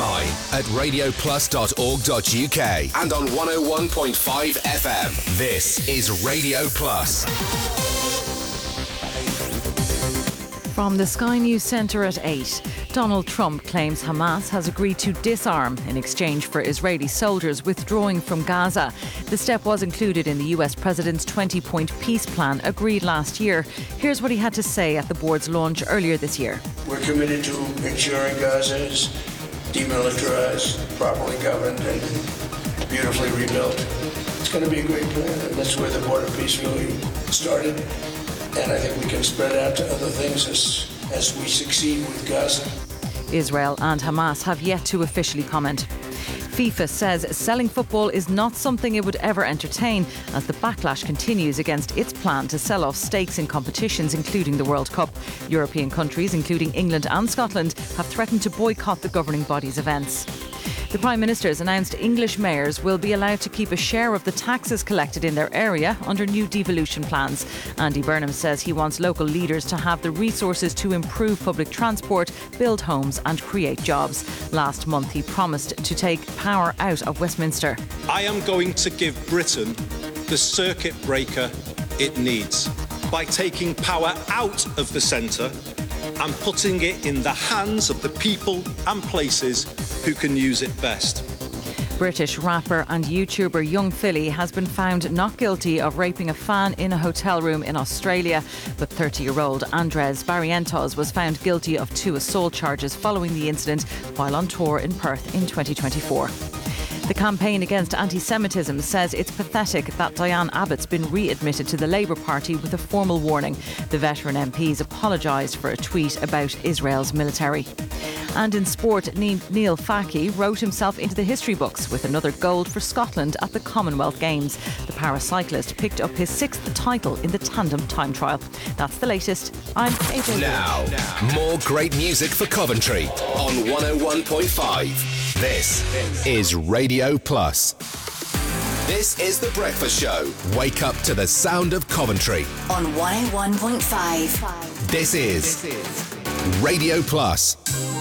online at radioplus.org.uk and on 101.5 FM. This is Radio Plus. From the Sky News Centre at 8, Donald Trump claims Hamas has agreed to disarm in exchange for Israeli soldiers withdrawing from Gaza. The step was included in the US President's 20-point peace plan agreed last year. Here's what he had to say at the board's launch earlier this year. We're committed to ensuring Gaza is demilitarized, properly governed, and beautifully rebuilt. It's going to be a great plan, and that's where the Board of Peace really started. And I think we can spread out to other things as we succeed with Gaza. Israel and Hamas have yet to officially comment. FIFA says selling football is not something it would ever entertain as the backlash continues against its plan to sell off stakes in competitions including the World Cup. European countries, including England and Scotland, have threatened to boycott the governing body's events. The Prime Minister has announced English mayors will be allowed to keep a share of the taxes collected in their area under new devolution plans. Andy Burnham says he wants local leaders to have the resources to improve public transport, build homes and create jobs. Last month he promised to take power out of Westminster. I am going to give Britain the circuit breaker it needs by taking power out of the centre and putting it in the hands of the people and places who can use it best. British rapper and YouTuber Young Philly has been found not guilty of raping a fan in a hotel room in Australia, but 30-year-old Andres Barrientos was found guilty of 2 assault charges following the incident while on tour in Perth in 2024. The campaign against anti-Semitism says it's pathetic that Diane Abbott's been readmitted to the Labour Party with a formal warning. The veteran MPs apologised for a tweet about Israel's military. And in sport, Neil Faki wrote himself into the history books with another gold for Scotland at the Commonwealth Games. The paracyclist picked up his 6th title in the tandem time trial. That's the latest. I'm AJ. Now, more great music for Coventry on 101.5. This is Radio Plus. This is The Breakfast Show. Wake up to the sound of Coventry on 101.5. This is Radio Plus.